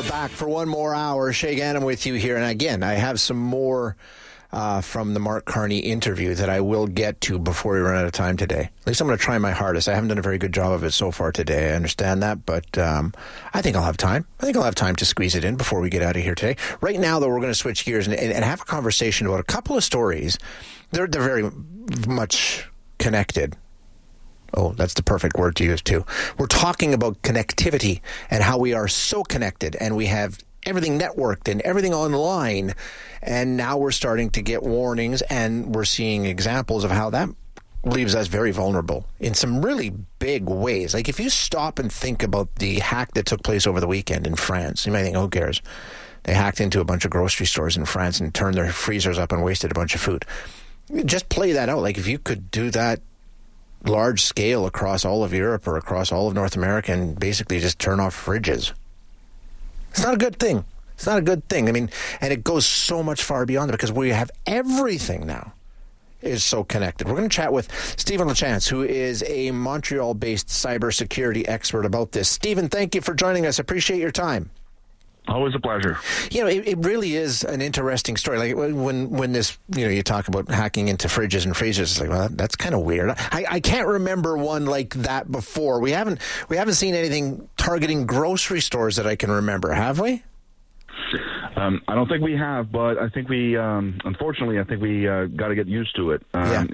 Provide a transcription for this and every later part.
back for one more hour. Shay Gannon with you here. And again, I have some more from the Mark Carney interview that I will get to before we run out of time today. At least I'm going to try my hardest. I haven't done a very good job of it so far today. I understand that, but I think I'll have time. I think I'll have time to squeeze it in before we get out of here today. Right now, though, we're going to switch gears and have a conversation about a couple of stories. They're very much connected. Oh, that's the perfect word to use, too. We're talking about connectivity and how we are so connected and we have everything networked and everything online. And now we're starting to get warnings and we're seeing examples of how that leaves us very vulnerable in some really big ways. Like if you stop and think about the hack that took place over the weekend in France, you might think, who cares? They hacked into a bunch of grocery stores in France and turned their freezers up and wasted a bunch of food. Just play that out. Like if you could do that large scale across all of Europe or across all of North America and basically just turn off fridges. It's not a good thing. It's not a good thing. I mean, and it goes so much far beyond it because we have everything now is so connected. We're going to chat with Stephen Lachance, who is a Montreal-based cybersecurity expert about this. Stephen, thank you for joining us. Appreciate your time. Always a pleasure. You know, it really is an interesting story. Like when this, you talk about hacking into fridges and freezers, it's like, well, that's kind of weird. I can't remember one like that before. We haven't seen anything targeting grocery stores that I can remember, have we? I don't think we have, but I think we, unfortunately, I think we got to get used to it.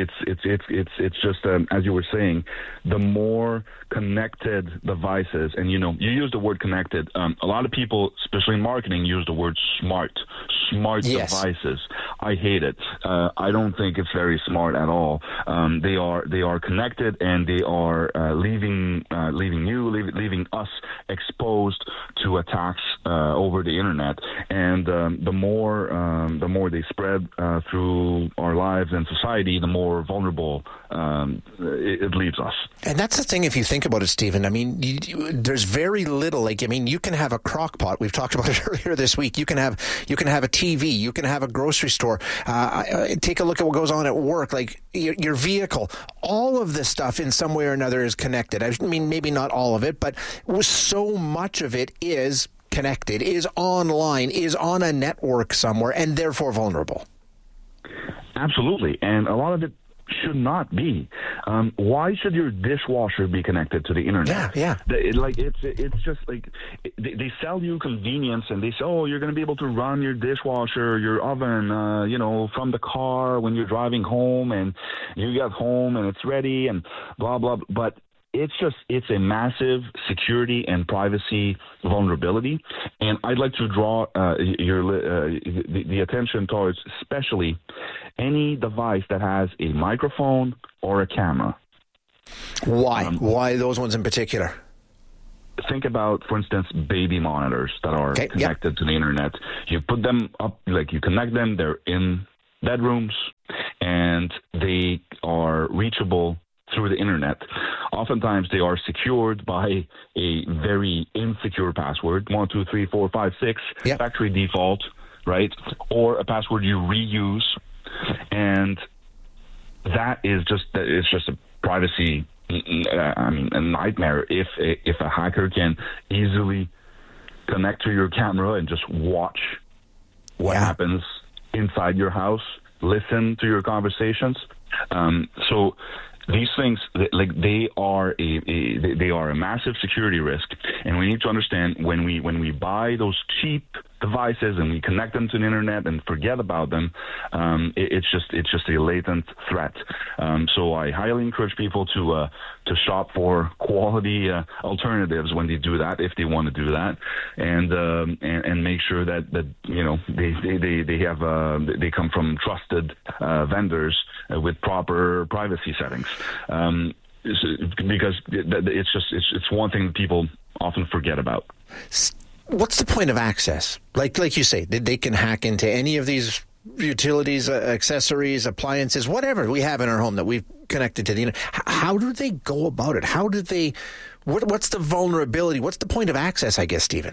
It's just as you were saying, the more connected devices, and you use the word connected. A lot of people, especially in marketing, use the word smart yes. devices. I hate it. I don't think it's very smart at all. They are connected, and they are leaving us exposed to attacks over the internet. And the more they spread through our lives and society, the more vulnerable it leaves us. And that's the thing, if you think about it, Stephen. I mean, there's very little. You can have a crock pot. We've talked about it earlier this week. You can have a TV. You can have a grocery store. Take a look at what goes on at work. Like your vehicle. All of this stuff, in some way or another, is connected. I mean, maybe not all of it, but so much of it is connected, is online, is on a network somewhere, and therefore vulnerable. Absolutely. And a lot of it should not be. Why should your dishwasher be connected to the internet? Yeah. It's just like they sell you convenience, and they say, oh, you're going to be able to run your dishwasher, your oven, from the car when you're driving home, and you get home and it's ready, and blah blah. But it's a massive security and privacy vulnerability, and I'd like to draw the attention towards especially any device that has a microphone or a camera. Why? Why those ones in particular? Think about, for instance, baby monitors that are connected to the internet. You put them up, you connect them, they're in bedrooms, and they are reachable through the internet. Oftentimes they are secured by a very insecure password, 1, 2, 3, 4, 5, 6, factory default, right? Or a password you reuse. And that is just a privacy, a nightmare if a hacker can easily connect to your camera and just watch what happens inside your house, listen to your conversations. So these things, they are a massive security risk, and we need to understand when we buy those cheap devices and we connect them to the internet and forget about them, it's just a latent threat. So I highly encourage people to shop for quality alternatives when they do that, if they want to do that, and make sure that they come from trusted vendors with proper privacy settings. Because it's one thing that people often forget about. What's the point of access? Like you say, they can hack into any of these utilities, accessories, appliances, whatever we have in our home that we've connected to the internet. How do they go about it? How do they? What's the vulnerability? What's the point of access? I guess, Stephen.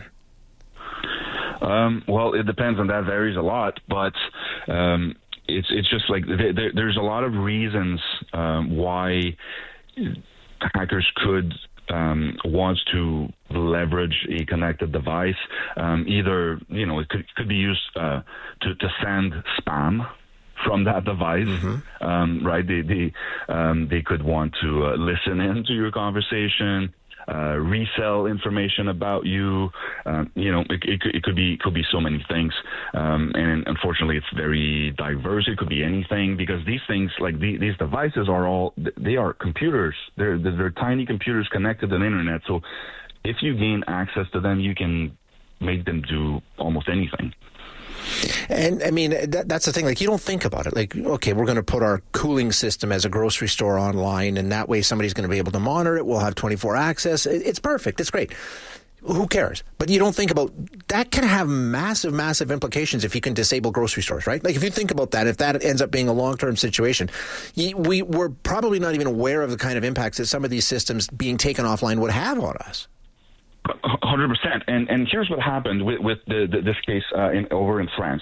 Well, it depends, and that varies a lot, but it's just like there's a lot of reasons why hackers could wants to leverage a connected device, either, it could be used to send spam from that device, right? They could want to listen into your conversation, resell information about you. It could be so many things, and unfortunately, it's very diverse. It could be anything, because these things, like these devices, they are computers. They're tiny computers connected to the internet. So if you gain access to them, you can make them do almost anything. And I mean, that's the thing. Like, you don't think about it. Like, okay, we're going to put our cooling system as a grocery store online, and that way somebody's going to be able to monitor it. We'll have 24 access. It's perfect. It's great. Who cares? But you don't think about that can have massive, massive implications if you can disable grocery stores, right? Like, if you think about that, if that ends up being a long-term situation, we're probably not even aware of the kind of impacts that some of these systems being taken offline would have on us. 100%. And here's what happened with this case over in France.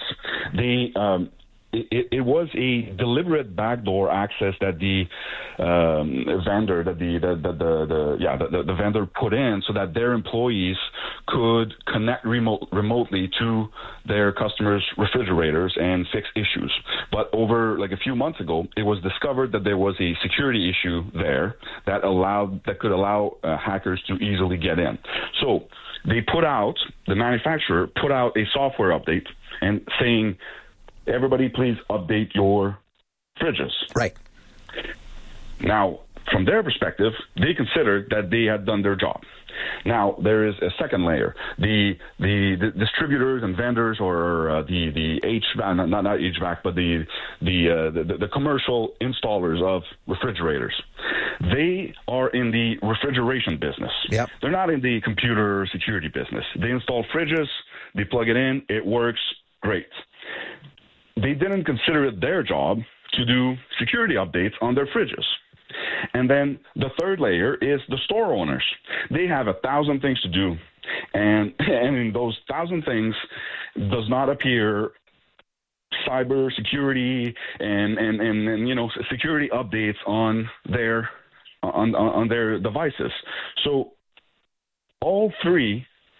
It was a deliberate backdoor access that the vendor, the vendor put in, so that their employees could connect remotely to their customers' refrigerators and fix issues. But over like a few months ago, it was discovered that there was a security issue there that could allow hackers to easily get in. So the manufacturer put out a software update and saying, everybody, please update your fridges. Right. Now, from their perspective, they considered that they had done their job. Now, there is a second layer. The distributors and vendors, or the HVAC, not HVAC, but the commercial installers of refrigerators, they are in the refrigeration business. Yep. They're not in the computer security business. They install fridges, they plug it in, it works, great. They didn't consider it their job to do security updates on their fridges. And then the third layer is the store owners. They have 1,000 things to do, and in those 1,000 things does not appear cyber security and security updates on their devices. So all three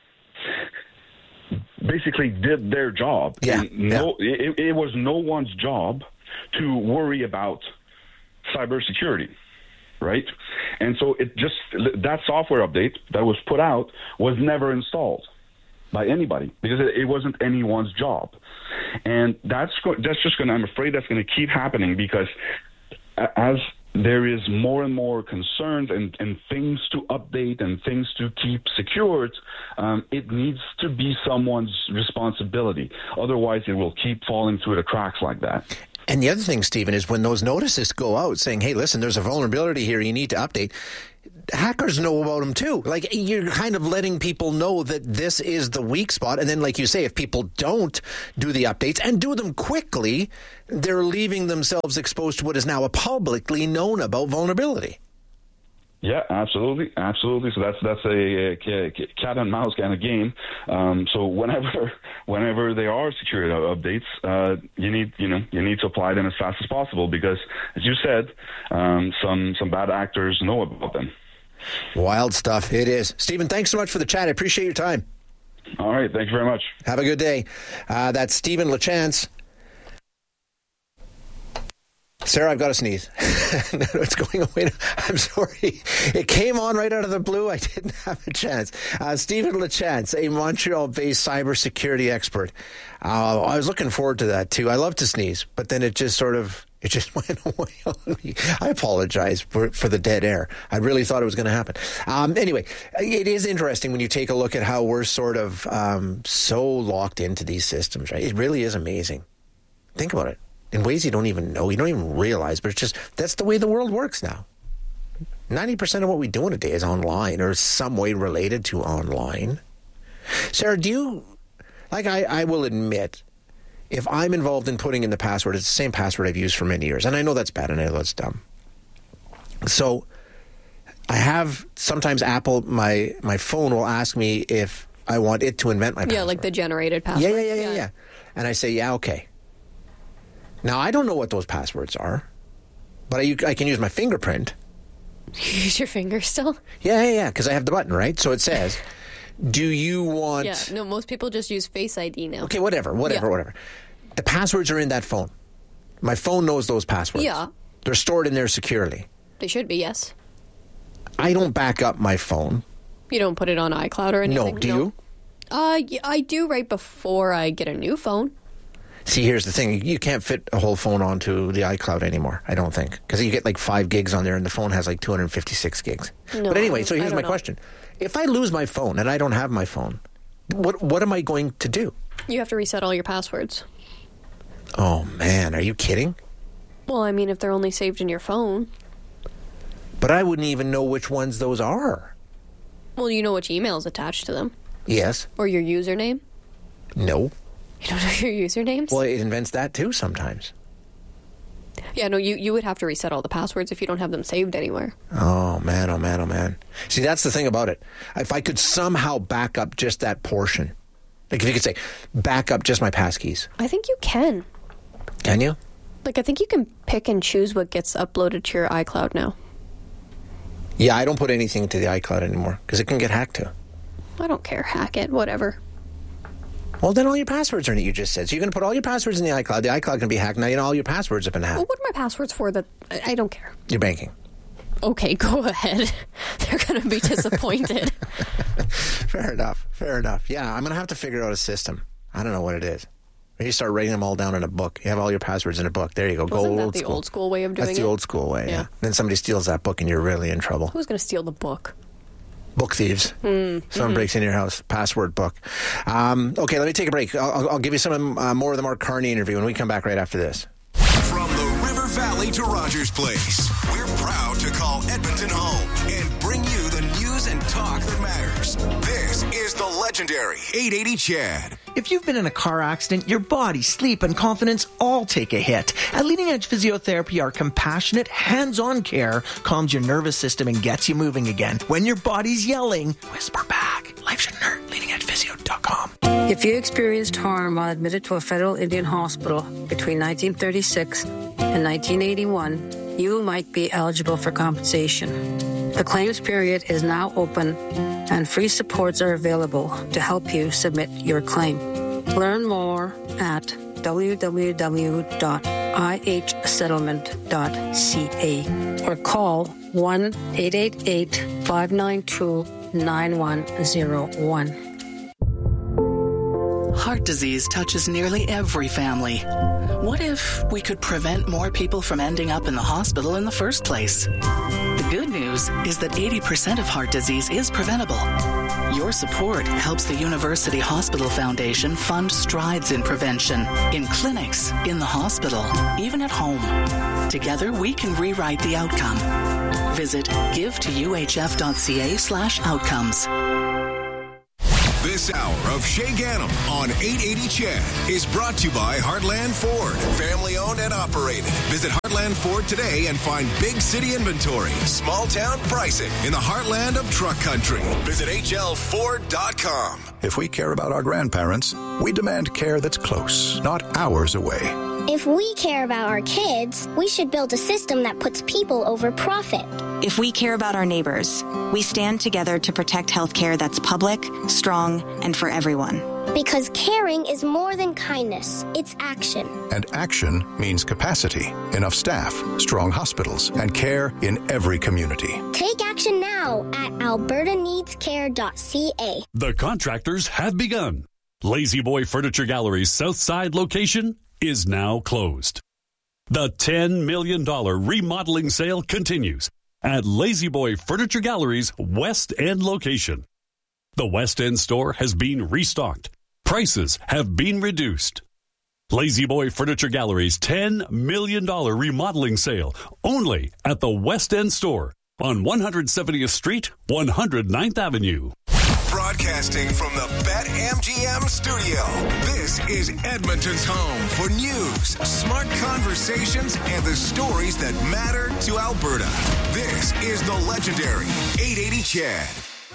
basically did their job. Yeah. It was no one's job to worry about cybersecurity, right? And so that software update that was put out was never installed by anybody, because it wasn't anyone's job. And I'm afraid that's going to keep happening, because as there is more and more concerns and things to update and things to keep secured, it needs to be someone's responsibility. Otherwise, it will keep falling through the cracks like that. And the other thing, Stephen, is when those notices go out saying, hey, listen, there's a vulnerability here, you need to update, hackers know about them too. Like, you're kind of letting people know that this is the weak spot. And then, like you say, if people don't do the updates and do them quickly, they're leaving themselves exposed to what is now a publicly known about vulnerability. Yeah, absolutely. So that's a cat and mouse kind of game. So whenever there are security updates, you need to apply them as fast as possible, because, as you said, some bad actors know about them. Wild stuff. It is. Stephen, thanks so much for the chat. I appreciate your time. All right. Thank you very much. Have a good day. That's Stephen LaChance. Sarah, I've got to sneeze. No, it's going away. I'm sorry. It came on right out of the blue. I didn't have a chance. Stephen LaChance, a Montreal-based cybersecurity expert. I was looking forward to that, too. I love to sneeze, but then it just went away on me. I apologize for the dead air. I really thought it was going to happen. Anyway, it is interesting when you take a look at how we're sort of so locked into these systems, right? It really is amazing. Think about it. In ways you don't even know, you don't even realize, but it's just, that's the way the world works now. 90% of what we do in a day is online or some way related to online. Sarah, do you, I will admit, if I'm involved in putting in the password, it's the same password I've used for many years. And I know that's bad and I know that's dumb. So I have, sometimes Apple, my phone will ask me if I want it to invent my password. Yeah, like the generated password. Yeah. And I say, yeah, okay. Now, I don't know what those passwords are, but I can use my fingerprint, You use your finger still? Yeah, because I have the button, right? So it says, do you want... Yeah, no, most people just use Face ID now. Okay, whatever. The passwords are in that phone. My phone knows those passwords. Yeah. They're stored in there securely. They should be, yes. I don't back up my phone. You don't put it on iCloud or anything? No, do you? Yeah, I do right before I get a new phone. See, here's the thing. You can't fit a whole phone onto the iCloud anymore, I don't think. Because you get like 5 gigs on there and the phone has like 256 gigs. No, but anyway, so here's my question. If I lose my phone and I don't have my phone, what am I going to do? You have to reset all your passwords. Oh, man. Are you kidding? Well, I mean, if they're only saved in your phone. But I wouldn't even know which ones those are. Well, you know which email is attached to them. Yes. Or your username? No. You don't know your usernames? Well, it invents that too sometimes. Yeah, no, you would have to reset all the passwords if you don't have them saved anywhere. Oh, man. See, that's the thing about it. If I could somehow back up just that portion, like if you could say, back up just my passkeys. I think you can. Can you? Like, I think you can pick and choose what gets uploaded to your iCloud now. Yeah, I don't put anything to the iCloud anymore because it can get hacked too. I don't care. Hack it. Whatever. Well, then all your passwords are in it, you just said. So you're going to put all your passwords in the iCloud. The iCloud can be hacked. Now you know all your passwords have been hacked. Well, what are my passwords for? That I don't care. Your banking. Okay, go ahead. They're going to be disappointed. Fair enough. Yeah, I'm going to have to figure out a system. I don't know what it is. You start writing them all down in a book. You have all your passwords in a book. There you go. Wasn't that the old school way of doing it? That's the old school way, yeah. Then somebody steals that book and you're really in trouble. Who's going to steal the book? Book thieves. Someone breaks in your house. Password book. Okay, let me take a break. I'll give you some more of the Mark Carney interview when we come back right after this. From the River Valley to Rogers Place, we're proud to call Edmonton home and bring you the news and talk that matters. This is the legendary 880 CHED. If you've been in a car accident, your body, sleep, and confidence all take a hit. At Leading Edge Physiotherapy, our compassionate, hands-on care calms your nervous system and gets you moving again. When your body's yelling, whisper back. Life shouldn't hurt. LeadingEdgePhysio.com. If you experienced harm while admitted to a federal Indian hospital between 1936 and 1981, you might be eligible for compensation. The claims period is now open and free supports are available to help you submit your claim. Learn more at www.ihsettlement.ca or call 1-888-592-9101. Heart disease touches nearly every family. What if we could prevent more people from ending up in the hospital in the first place? The good news is that 80% of heart disease is preventable. Your support helps the University Hospital Foundation fund strides in prevention, in clinics, in the hospital, even at home. Together, we can rewrite the outcome. Visit givetouhf.ca/outcomes. This hour of Shay Ganem on 880 CHED is brought to you by Heartland Ford. Family owned and operated. Visit Heartland Ford today and find big city inventory, small town pricing in the heartland of truck country. Visit HLFord.com. If we care about our grandparents, we demand care that's close, not hours away. If we care about our kids, we should build a system that puts people over profit. If we care about our neighbors, we stand together to protect healthcare that's public, strong, and for everyone. Because caring is more than kindness, it's action. And action means capacity, enough staff, strong hospitals, and care in every community. Take action now at albertaneedscare.ca. The contractors have begun. Lazy Boy Furniture Gallery's Southside location is now closed. The $10 million remodeling sale continues at Lazy Boy Furniture Gallery's West End location. The West End store has been restocked. Prices have been reduced. Lazy Boy Furniture Gallery's $10 million remodeling sale only at the West End store on 170th Street, 109th Avenue. Broadcasting from the BetMGM studio, this is Edmonton's home for news, smart conversations, and the stories that matter to Alberta. This is the legendary 880 CHED.